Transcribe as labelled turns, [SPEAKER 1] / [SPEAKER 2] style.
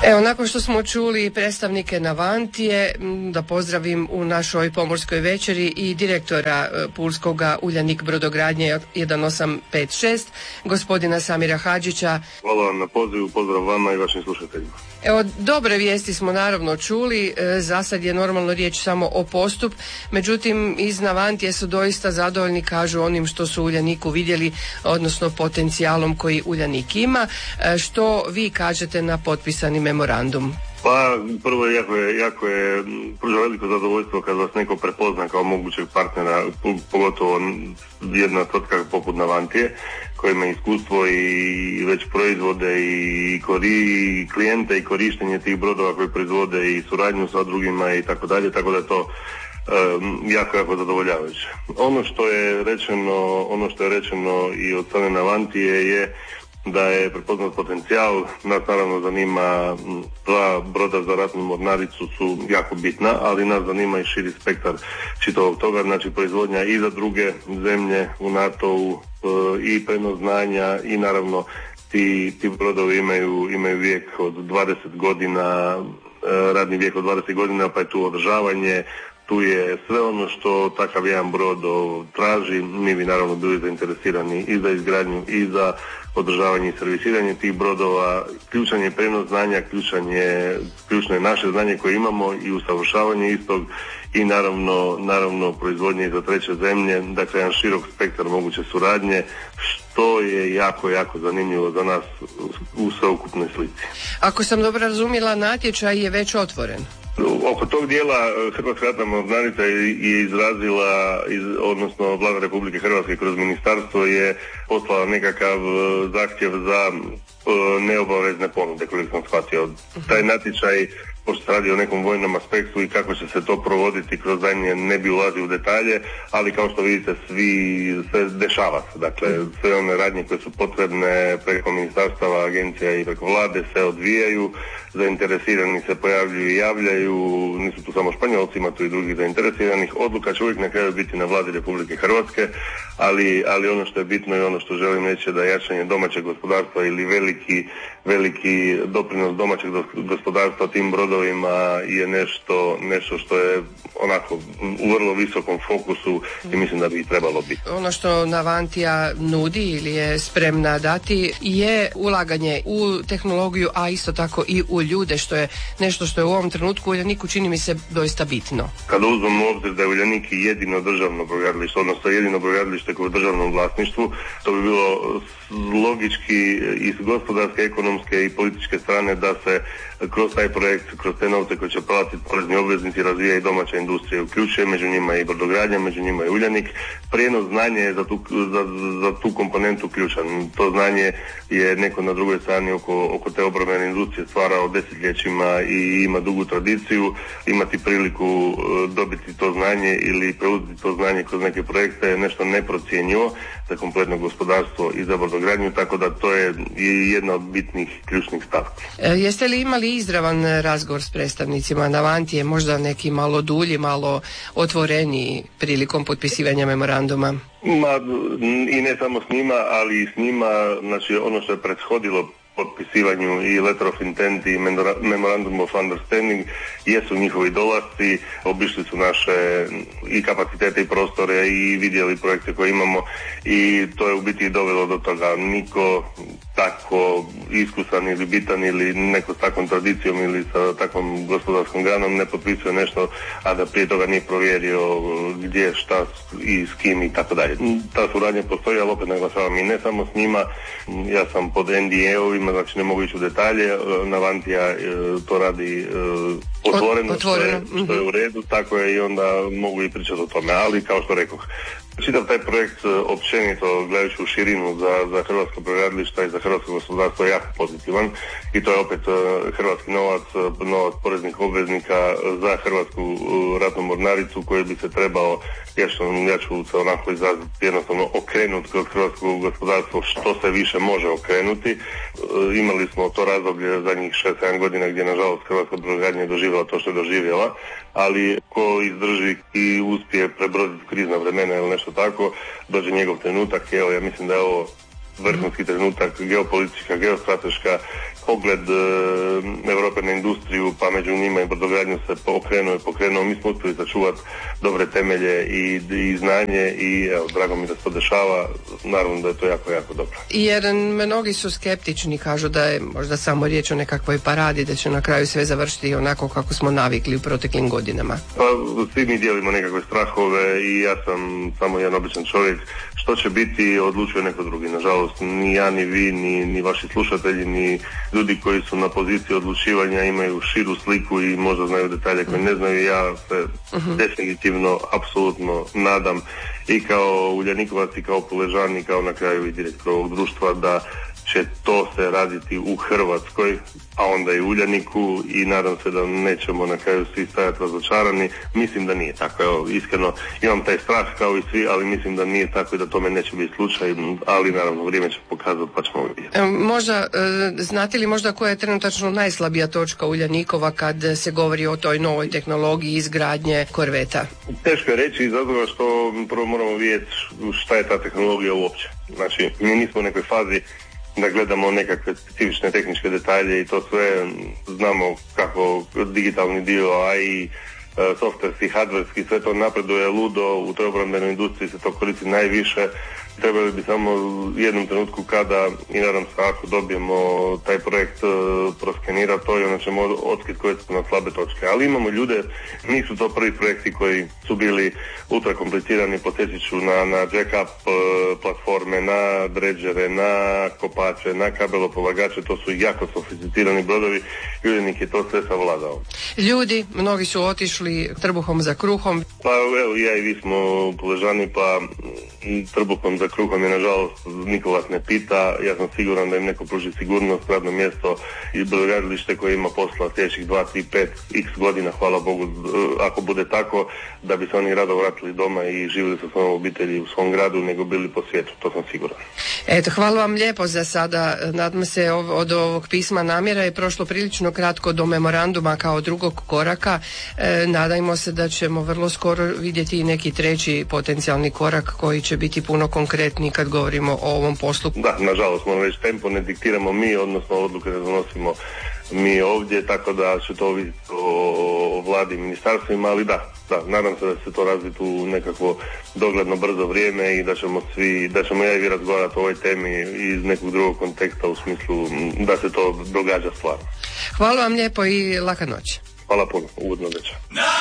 [SPEAKER 1] Evo, nakon što smo čuli predstavnike Navantije, da pozdravim u našoj pomorskoj večeri i direktora Pulskoga Uljanik brodogradnje 1856, gospodina Samira Hadžića.
[SPEAKER 2] Hvala vam na pozivu, pozdrav vama i vašim slušateljima.
[SPEAKER 1] Evo, dobre vijesti smo naravno čuli, za sad je normalno riječ samo o postup, međutim iz Navantije su doista zadovoljni, kažu, onim što su u Uljaniku vidjeli, odnosno potencijalom koji Uljanik ima. Što vi kažete na potpisani memorandum?
[SPEAKER 2] Pa prvo jako je pruža veliko zadovoljstvo kad vas neko prepozna kao mogućeg partnera, pogotovo jedna tvrtka poput Navantije koja ima iskustvo i već proizvode i klijente i korištenje tih brodova koji proizvode i suradnju sa drugima i tako dalje, tako da je to jako zadovoljavajuće. Ono što je rečeno i od strane Navantije je da je prepoznat potencijal. Nas naravno zanima, dva broda za ratnu mornaricu su jako bitna, ali nas zanima i širi spektar čitavog toga, znači proizvodnja i za druge zemlje u NATO-u i prenos znanja i naravno ti brodovi imaju vijek od 20 godina, radni vijek od 20 godina, pa je tu održavanje, tu je sve ono što takav jedan brod traži. Mi bi naravno bili zainteresirani i za izgradnju i za održavanje i servisiranje tih brodova. Ključan je prenos znanja, ključno je naše znanje koje imamo i usavršavanje istog i naravno proizvodnje i za treće zemlje, dakle jedan širok spektar moguće suradnje, što je jako zanimljivo za nas u sveukupnoj slici.
[SPEAKER 1] Ako sam dobro razumjela, natječaj je već otvoren.
[SPEAKER 2] Oko tog dijela Hrvatska ratna mornarica je izrazila, odnosno Vlada Republike Hrvatske kroz ministarstvo je poslala nekakav zahtjev za neobavezne ponude, koliko sam shvatio. Taj natječaj, pošto se radi o nekom vojnom aspektu i kako će se to provoditi kroz danje, ne bi ulazio u detalje, ali kao što vidite sve dešava se. Dakle, sve one radnje koje su potrebne preko ministarstava, agencija i preko vlade se odvijaju, zainteresirani se pojavljuju i javljaju, nisu tu samo Španjolci, ima tu i drugih zainteresiranih. Odluka će uvijek na kraju biti na Vladi Republike Hrvatske, ali ono što je bitno i ono što želim reći je da jačanje domaćeg gospodarstva ili veliki doprinos domaćeg gospodarstva tim brodovima je nešto što je onako u vrlo visokom fokusu i mislim da bi i trebalo biti.
[SPEAKER 1] Ono što Navantija nudi ili je spremna dati je ulaganje u tehnologiju, a isto tako i u ljude, što je nešto što je u ovom trenutku u Uljaniku čini mi se doista bitno.
[SPEAKER 2] Kada uzmemo u obzir da je Uljanik jedino državno brodogradilište, odnosno jedino brodogradilište koje je u državnom vlasništvu, to bi bilo logički iz gospodarske, ekonomske i političke strane da se kroz taj projekt, kroz te novce koje će platiti porezni obveznici, razvija i domaća industrija, uključuje među njima i brodogradnja, među njima i Uljanik. Prijenos znanja je za tu komponentu ključan. To znanje je neko na drugoj strani oko te obrambene industrije stvarao desetljećima i ima dugu tradiciju. Imati priliku dobiti to znanje ili preuzeti to znanje kroz neke projekte je nešto neprocjenjivo za kompletno gospodarstvo i za brodogradnju, tako da to je jedna od bitnih ključnih stavki.
[SPEAKER 1] Jeste li imali izravan razgovor s predstavnicima Navantije, možda neki malo dulji, malo otvoreniji prilikom potpisivanja memoranduma?
[SPEAKER 2] I ne samo s njima, ali i s njima, znači ono što je prethodilo potpisivanju i letter of intent i memorandum of understanding jesu njihovi dolasci, obišli su naše i kapacitete i prostore i vidjeli projekte koje imamo i to je u biti dovelo do toga. Niko tako iskusan ili bitan ili neko s takvom tradicijom ili sa takvom gospodarskom granom ne potpisuje nešto, a da prije toga nije provjerio gdje, šta i s kim i tako dalje. Ta suradnja postoji, ali opet naglašavam i ne samo s njima. Ja sam pod NDA-ovima, znači ne mogu ići u detalje. Navantija to radi otvoreno. Što je u redu, tako je i onda mogu i pričati o tome, ali kao što rekoh, čitav taj projekt općenito gledajući u širinu za hrvatsko brodogradilište i za hrvatsko gospodarstvo je jako pozitivan i to je opet hrvatski novac poreznih obveznika za hrvatsku ratnu mornaricu koji bi se trebao, ja ću se onako izraziti, jednostavno okrenuti kroz hrvatsko gospodarstvo što se više može okrenuti. Imali smo to razdoblje zadnjih 6-7 godina gdje nažalost hrvatska brodogradnja je doživjela to što je doživjela, ali ko izdrži i uspije prebroditi krizna vremena ili nešto tako, dođe njegov trenutak. Evo, ja mislim da je ovo vrhunski trenutak, geopolitička, geostrateška, pogled Europe na industriju, pa među njima i brodogradnju se pokrenuo. Mi smo uspjeli sačuvati dobre temelje i znanje i evo, drago mi da se to dešava, naravno da je to jako, jako dobro.
[SPEAKER 1] Jer mnogi su skeptični, kažu da je možda samo riječ o nekakvoj paradi, da će na kraju sve završiti onako kako smo navikli u proteklim godinama.
[SPEAKER 2] Pa svi mi dijelimo nekakve strahove i ja sam samo jedan običan čovjek. Što će biti, odlučuje neko drugi. Nažalost, ni ja, ni vi, ni vaši slušatelji, ni ljudi koji su na poziciji odlučivanja imaju širu sliku i možda znaju detalje koje ne znaju. Ja se definitivno, apsolutno nadam i kao Uljanikovac i kao Puležan i kao na kraju i direktor ovog društva da će to se raditi u Hrvatskoj, a onda i u Uljaniku i nadam se da nećemo na kraju svi stajati razočarani. Mislim da nije tako, evo, iskreno imam taj strah kao i svi, ali mislim da nije tako i da tome neće biti slučaj, ali naravno vrijeme će pokazati pa ćemo vidjeti.
[SPEAKER 1] Možda, znate li možda koja je trenutačno najslabija točka Uljanikova kad se govori o toj novoj tehnologiji izgradnje korveta?
[SPEAKER 2] Teško je reći iz razloga što prvo moramo vidjeti šta je ta tehnologija uopće. Znači, mi nismo u nekoj fazi da gledamo nekakve specifične tehničke detalje i to sve, znamo kako digitalni dio, a i softverski, hardverski, sve to napreduje ludo, u toj obrambenoj industriji se to koristi najviše. Trebali bi samo u jednom trenutku kada, i nadam se ako dobijemo taj projekt, proskenirati to i onda ćemo otkriti koje su na slabe točke. Ali imamo ljude, nisu to prvi projekti koji su bili ultra komplicirani, podsjetit ću na jack-up platforme, na dredžere, na kopače, na kabelopolagače, to su jako sofisticirani brodovi, Uljanik je to sve savladao.
[SPEAKER 1] Ljudi, mnogi su otišli trbuhom za kruhom.
[SPEAKER 2] Pa evo, ja i vi smo Puležani, pa trbuhom za kruhom je nažalost niko vas ne pita. Ja sam siguran da im neko pruži sigurnost, radno mjesto i brodogradilište koje ima posla sljedećih 2, 3, 5 x godina, hvala Bogu, ako bude tako, da bi se oni rado vratili doma i živjeli sa svojom obitelji u svom gradu, nego bili po svijetu, to sam siguran.
[SPEAKER 1] Eto, hvala vam lijepo za sada. Nadam se od ovog pisma namjera je prošlo prilično kratko do memoranduma kao drugog koraka. Nadajmo se da ćemo vrlo skoro vidjeti i neki treći potencijalni korak koji će biti puno konkretniji kad govorimo o ovom poslu.
[SPEAKER 2] Da, nažalost, moramo reći, tempo ne diktiramo mi, odnosno odluke ne donosimo mi ovdje, tako da će to vidjeti o vladi i ministarstvima, ali da, nadam se da se to razviti u nekakvo dogledno brzo vrijeme i da ćemo ja i vi razgovarati o ovoj temi iz nekog drugog konteksta u smislu da se to događa stvarno.
[SPEAKER 1] Hvala vam lijepo i laka noć.
[SPEAKER 2] Hvala puno, ugodno večer.